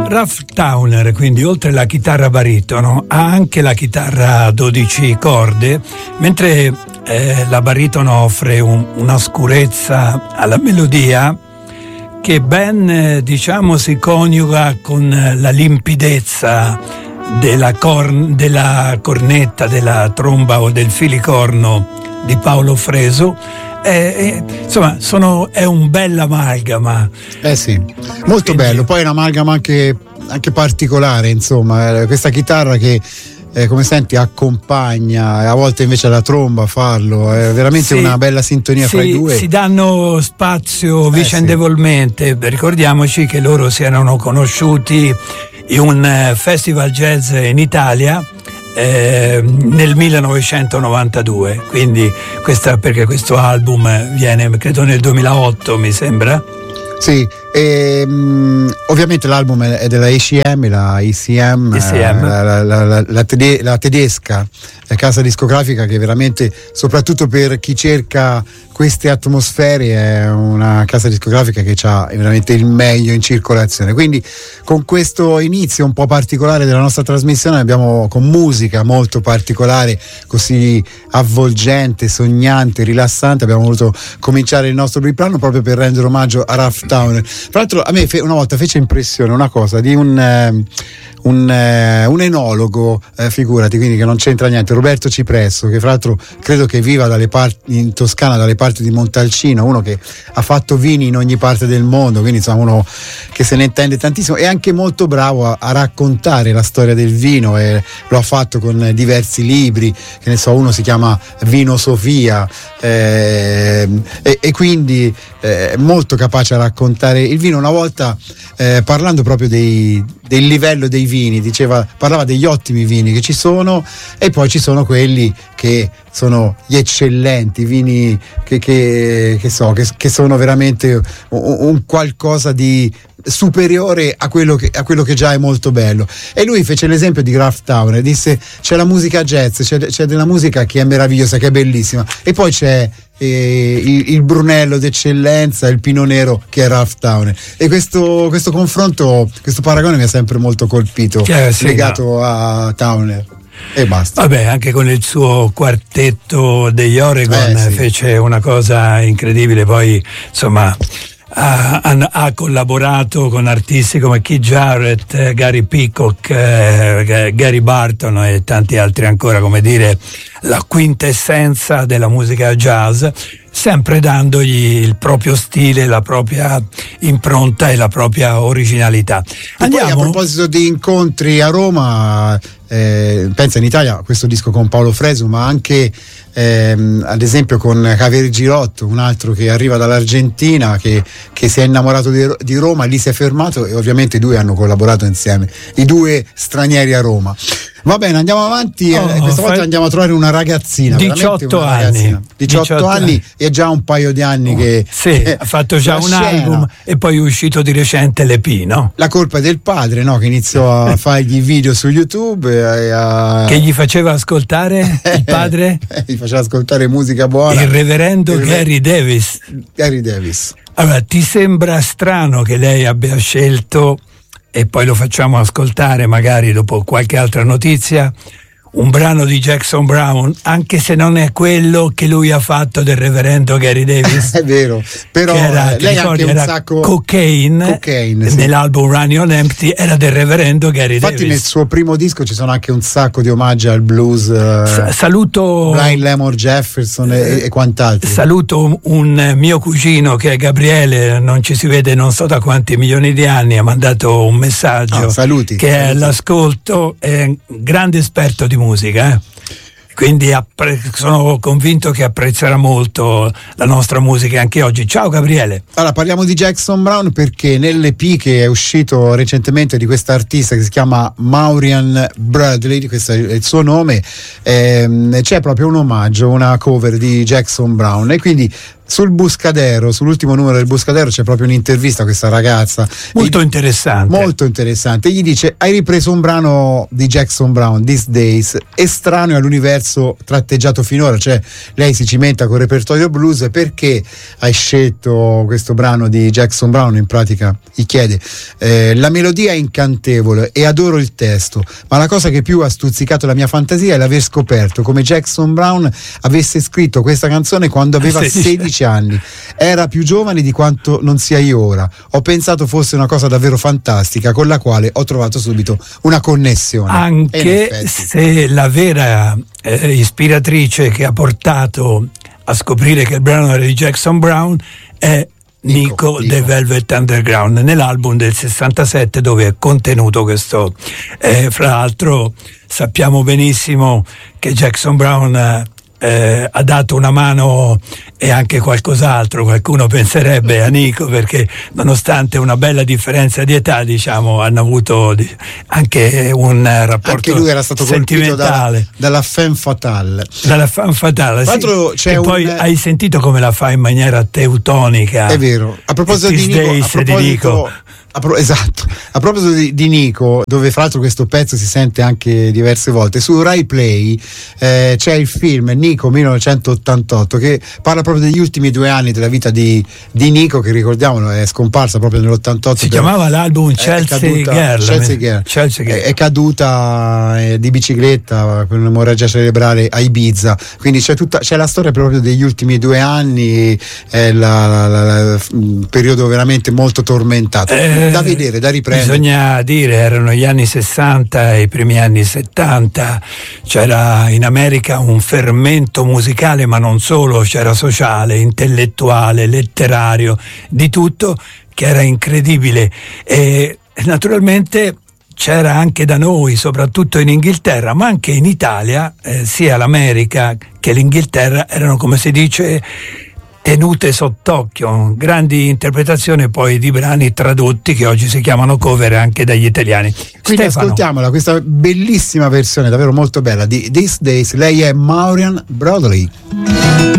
Ralph Towner, quindi oltre alla chitarra baritono ha anche la chitarra a 12 corde, mentre la baritono offre una scurezza alla melodia che ben si coniuga con la limpidezza della cornetta, della tromba o del filicorno di Paolo Fresu. Insomma è un bel amalgama. Sì, molto bello. Poi è un amalgama anche particolare, insomma, questa chitarra che come senti accompagna, e a volte invece la tromba a farlo, è veramente una bella sintonia fra i due. Si danno spazio vicendevolmente. Ricordiamoci che loro si erano conosciuti in un festival jazz in Italia nel 1992, quindi perché questo album viene credo nel 2008, mi sembra. Sì, ovviamente l'album è della ECM, la tedesca casa discografica, che veramente, soprattutto per chi cerca queste atmosfere, è una casa discografica che ha veramente il meglio in circolazione. Quindi con questo inizio un po' particolare della nostra trasmissione, con musica molto particolare, così avvolgente, sognante, rilassante, abbiamo voluto cominciare il nostro brano proprio per rendere omaggio a Ralph Towner. Tra l'altro a me una volta fece impressione una cosa di un enologo, figurati, quindi che non c'entra niente, Roberto Cipresso, che fra l'altro credo che viva in Toscana, dalle parti di Montalcino, uno che ha fatto vini in ogni parte del mondo, quindi insomma uno che se ne intende tantissimo, e anche molto bravo a raccontare la storia del vino, e lo ha fatto con diversi libri, che ne so, uno si chiama Vino Sofia, e quindi molto capace a raccontare il vino. Una volta parlando proprio del livello dei vini, parlava degli ottimi vini che ci sono, e poi ci sono quelli che sono gli eccellenti vini che sono veramente un qualcosa di superiore a quello che già è molto bello. E lui fece l'esempio di Ralph Towner, disse: c'è la musica jazz, c'è della musica che è meravigliosa, che è bellissima, e poi c'è il Brunello d'eccellenza, il Pinot Nero, che è Ralph Towner. E questo confronto, questo paragone mi ha sempre molto colpito, legato a Towner. E basta. Vabbè, anche con il suo quartetto degli Oregon fece una cosa incredibile. Poi insomma ha collaborato con artisti come Keith Jarrett, Gary Peacock, Gary Barton e tanti altri ancora, come dire, la quintessenza della musica jazz, sempre dandogli il proprio stile, la propria impronta e la propria originalità. Poi, a proposito di incontri a Roma, pensa, in Italia questo disco con Paolo Fresu, ma anche ad esempio con Javier Girotto, un altro che arriva dall'Argentina, che si è innamorato di Roma, lì si è fermato, e ovviamente i due hanno collaborato insieme, i due stranieri a Roma. Va bene, andiamo avanti. Questa volta andiamo a trovare una ragazzina, 18 anni, 18 anni, e già un paio di anni che ha fatto già un album, e poi è uscito di recente l'EP, no? La colpa è del padre, no? Che iniziò a fargli video su YouTube che gli faceva ascoltare il padre? Gli faceva ascoltare musica buona, il reverendo Gary Davis. Allora, ti sembra strano che lei abbia scelto, e poi lo facciamo ascoltare magari dopo qualche altra notizia, un brano di Jackson Browne, anche se non è quello che lui ha fatto del reverendo Gary Davis? È vero, però lei ha anche un sacco Cocaine nell'album Running on Empty, era del reverendo Gary Davis. Infatti nel suo primo disco ci sono anche un sacco di omaggi al blues, saluto Blind Lemon Jefferson e quant'altro. Saluto un mio cugino che è Gabriele, non ci si vede non so da quanti milioni di anni, ha mandato un messaggio, saluti, che è all'ascolto, è un grande esperto di musica, quindi sono convinto che apprezzerà molto la nostra musica anche oggi. Ciao Gabriele. Allora, parliamo di Jackson Browne perché nell'EP che è uscito recentemente di questa artista che si chiama Maureen Bradley, questo è il suo nome, c'è proprio un omaggio, una cover di Jackson Browne, e quindi sul Buscadero, sull'ultimo numero del Buscadero, c'è proprio un'intervista a questa ragazza molto interessante. Gli dice: hai ripreso un brano di Jackson Browne, These Days, estraneo all'universo tratteggiato finora, cioè lei si cimenta col repertorio blues. Perché hai scelto questo brano di Jackson Browne? In pratica gli chiede: la melodia è incantevole e adoro il testo, ma la cosa che più ha stuzzicato la mia fantasia è l'aver scoperto come Jackson Browne avesse scritto questa canzone quando aveva 16 anni. Era più giovane di quanto non sia io ora. Ho pensato fosse una cosa davvero fantastica con la quale ho trovato subito una connessione. Anche se la vera ispiratrice che ha portato a scoprire che il brano era di Jackson Browne è Nico The Velvet Underground, nell'album del 67 dove è contenuto questo. Fra l'altro sappiamo benissimo che Jackson Browne ha dato una mano e anche qualcos'altro, qualcuno penserebbe, a Nico, perché nonostante una bella differenza di età, diciamo, hanno avuto anche un rapporto anche lui era stato sentimentale dalla femme fatale, sì. E poi hai sentito come la fa in maniera teutonica, è vero. A proposito di Nico, esatto, a proposito di Nico, dove fra l'altro questo pezzo si sente anche diverse volte su Rai Play, c'è il film Nico 1988 che parla proprio degli ultimi 2 anni della vita di Nico, che ricordiamolo è scomparsa proprio nell'88. Si chiamava l'album Chelsea Girl. È caduta di bicicletta con un'emorragia cerebrale a Ibiza, quindi c'è la storia proprio degli ultimi 2 anni, un periodo veramente molto tormentato. Da vedere, da riprendere. Bisogna dire, erano gli anni 60 e i primi anni 70, c'era in America un fermento musicale, ma non solo, c'era sociale, intellettuale, letterario, di tutto, che era incredibile. E naturalmente c'era anche da noi, soprattutto in Inghilterra, ma anche in Italia, sia l'America che l'Inghilterra erano, come si dice, tenute sott'occhio, grandi interpretazioni poi di brani tradotti che oggi si chiamano cover anche dagli italiani. Quindi ascoltiamola, questa bellissima versione davvero molto bella di These Days. Lei è Maureen Broadley.